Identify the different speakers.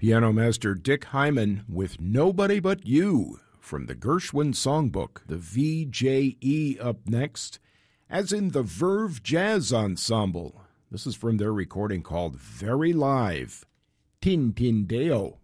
Speaker 1: Piano master Dick Hyman with Nobody But You from the Gershwin Songbook. The VJE up next, as in the Verve Jazz Ensemble. This is from their recording called Very Live. Tin Tin Deo.